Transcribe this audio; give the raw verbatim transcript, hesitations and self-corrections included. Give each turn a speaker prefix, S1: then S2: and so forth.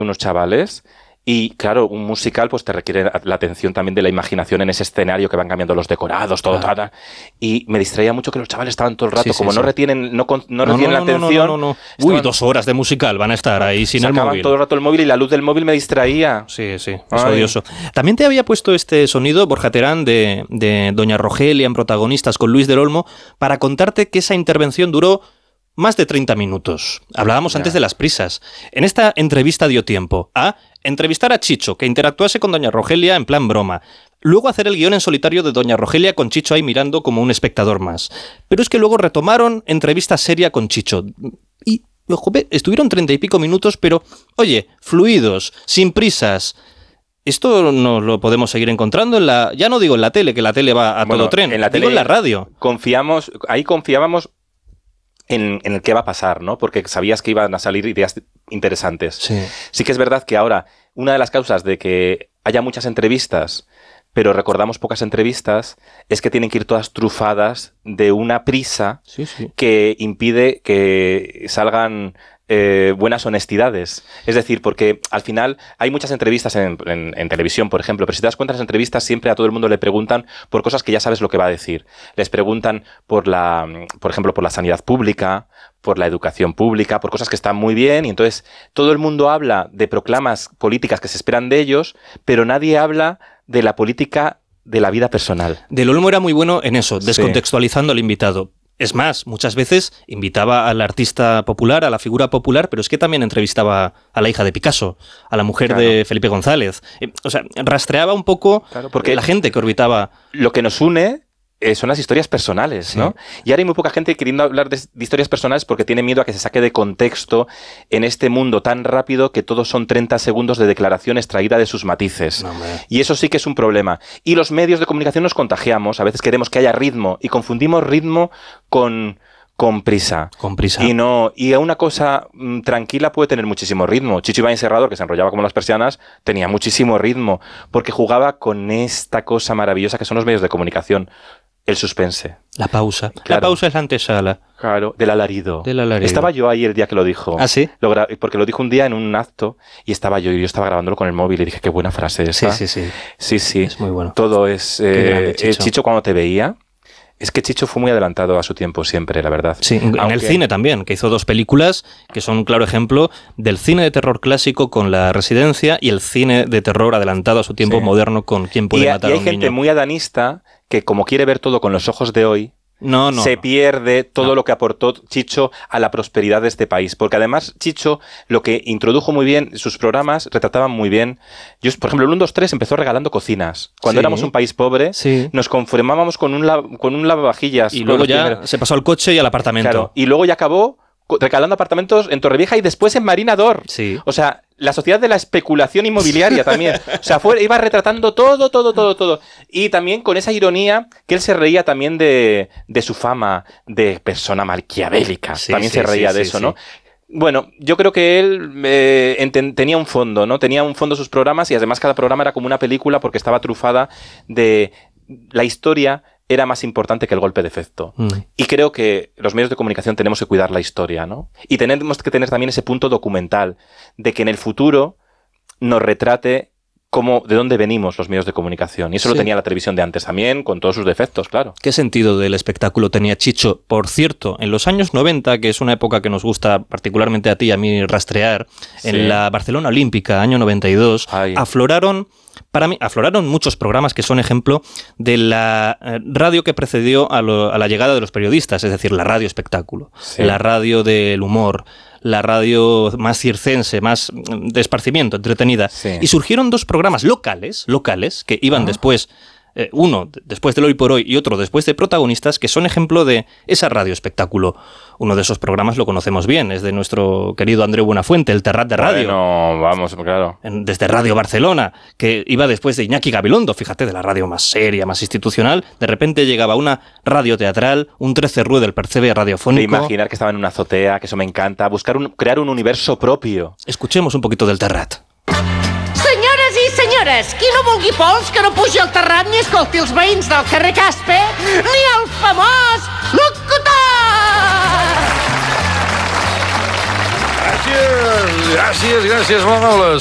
S1: unos chavales. Y claro, un musical pues te requiere la atención también de la imaginación en ese escenario que van cambiando los decorados, todo, claro. todo. Y me distraía mucho que los chavales estaban todo el rato, sí, como sí, no sí. retienen, no, no, no retienen no, no, la atención.
S2: No, no, no, no. Uy, estaban, dos horas de musical van a estar ahí sin el móvil.
S1: todo el rato el móvil y la luz del móvil me distraía.
S2: Sí, sí, es Ay. odioso. También te había puesto este sonido, Borja Terán, de, de Doña Rogelia en Protagonistas con Luis del Olmo, para contarte que esa intervención duró más de treinta minutos. Hablábamos ya. antes de las prisas. En esta entrevista dio tiempo a entrevistar a Chicho, que interactuase con Doña Rogelia en plan broma. Luego hacer el guión en solitario de Doña Rogelia con Chicho ahí mirando como un espectador más. Pero es que luego retomaron entrevista seria con Chicho. Y, joder, estuvieron treinta y pico minutos, pero, oye, fluidos, sin prisas. Esto no lo podemos seguir encontrando en la... Ya no digo en la tele, que la tele va a bueno, todo tren.
S1: En la tele
S2: digo en la radio.
S1: Confiamos... Ahí confiábamos... En, en el qué va a pasar, ¿no? Porque sabías que iban a salir ideas interesantes.
S2: Sí.
S1: sí que es verdad que ahora una de las causas de que haya muchas entrevistas, pero recordamos pocas entrevistas, es que tienen que ir todas trufadas de una prisa
S2: sí, sí.
S1: que impide que salgan eh, buenas honestidades. Es decir, porque al final hay muchas entrevistas en, en, en televisión, por ejemplo, pero si te das cuenta, las entrevistas siempre a todo el mundo le preguntan por cosas que ya sabes lo que va a decir. Les preguntan por la, por ejemplo, por la sanidad pública, por la educación pública, por cosas que están muy bien, y entonces todo el mundo habla de proclamas políticas que se esperan de ellos, pero nadie habla de la política de la vida personal.
S2: Del Olmo era muy bueno en eso, descontextualizando sí. al invitado. Es más, muchas veces invitaba al artista popular, a la figura popular, pero es que también entrevistaba a la hija de Picasso, a la mujer claro. de Felipe González. O sea, rastreaba un poco claro, porque la gente que orbitaba.
S1: Lo que nos une eh, son las historias personales, sí. ¿no? Y ahora hay muy poca gente queriendo hablar de, de historias personales porque tiene miedo a que se saque de contexto en este mundo tan rápido que todos son treinta segundos de declaración extraída de sus matices.
S2: No,
S1: y eso sí que es un problema. Y los medios de comunicación nos contagiamos. A veces queremos que haya ritmo y confundimos ritmo con... Con prisa.
S2: Con prisa.
S1: Y no, y una cosa mmm, tranquila puede tener muchísimo ritmo. Chicho Ibáñez Serrador, que se enrollaba como las persianas, tenía muchísimo ritmo, porque jugaba con esta cosa maravillosa que son los medios de comunicación. El suspense.
S2: La pausa.
S1: Claro.
S2: La pausa es la antesala.
S1: Claro, del alarido.
S2: Del alarido.
S1: Estaba yo ahí el día que lo dijo.
S2: ¿Ah, sí?
S1: Lo gra- porque lo dijo un día en un acto y estaba yo, y yo estaba grabándolo con el móvil y dije, qué buena frase esa.
S2: Sí, sí, sí.
S1: Sí, sí.
S2: Es muy bueno.
S1: Todo es... Eh,
S2: grande, Chicho.
S1: Eh, Chicho cuando te veía... Es que Chicho fue muy adelantado a su tiempo siempre, la verdad.
S2: Sí, en Aunque... el cine también, que hizo dos películas que son un claro ejemplo del cine de terror clásico con La Residencia y el cine de terror adelantado a su tiempo sí. moderno con ¿Quién puede
S1: y,
S2: matar
S1: y
S2: a un niño?
S1: hay gente muy adanista que como quiere ver todo con los ojos de hoy,
S2: no, no,
S1: se
S2: no.
S1: pierde todo
S2: no.
S1: lo que aportó Chicho a la prosperidad de este país. Porque además Chicho lo que introdujo muy bien, sus programas retrataban muy bien. Yo, por ejemplo, el uno, dos, tres empezó regalando cocinas. Cuando
S2: sí.
S1: éramos un país pobre,
S2: sí.
S1: nos conformábamos con un, la, con un lavavajillas.
S2: Y luego ya primeros. se pasó al coche y al apartamento.
S1: Claro, y luego ya acabó regalando apartamentos en Torrevieja y después en Marinador.
S2: Sí.
S1: O sea, la sociedad de la especulación inmobiliaria también. O sea, fue, iba retratando todo, todo, todo, todo. Y también con esa ironía que él se reía también de, de su fama de persona maquiavélica. Sí, también sí, se reía sí, de sí, eso, sí. ¿no? Bueno, yo creo que él eh, enten, tenía un fondo, ¿no? Tenía un fondo sus programas y además cada programa era como una película porque estaba trufada de la historia. Era más importante que el golpe de efecto. Mm. Y creo que los medios de comunicación tenemos que cuidar la historia, ¿no? Y tenemos que tener también ese punto documental de que en el futuro nos retrate cómo, de dónde venimos los medios de comunicación. Y eso sí. lo tenía la televisión de antes también, con todos sus defectos, claro.
S2: ¿Qué sentido del espectáculo tenía Chicho? Por cierto, en los años noventa, que es una época que nos gusta particularmente a ti y a mí rastrear, sí. en la Barcelona Olímpica, año noventa y dos, Ay. afloraron... Para mí, afloraron muchos programas que son ejemplo de la radio que precedió a, lo, a la llegada de los periodistas, es decir, la radio espectáculo, sí. la radio del humor, la radio más circense, más de esparcimiento, entretenida.
S1: Sí.
S2: Y surgieron dos programas locales, locales que iban ah. después... Eh, uno después del Hoy por Hoy y otro después de Protagonistas, que son ejemplo de esa radio espectáculo. Uno de esos programas lo conocemos bien, es de nuestro querido Andreu Buenafuente, el Terrat de Radio.
S1: Bueno, vamos, claro.
S2: En, desde Radio Barcelona, que iba después de Iñaki Gabilondo, fíjate, de la radio más seria, más institucional. De repente llegaba una radio teatral, un trece Rue del Percebe radiofónico.
S1: De imaginar que estaba en una azotea, que eso me encanta, buscar un, crear un universo propio.
S2: Escuchemos un poquito del Terrat.
S3: Senyores i senyores, qui no vulgui pols que no pugi al terrat ni escolti els veïns del carrer Caspe ni el famós locutor!
S4: Així Gràcies, gràcies, gràcies, Manoles.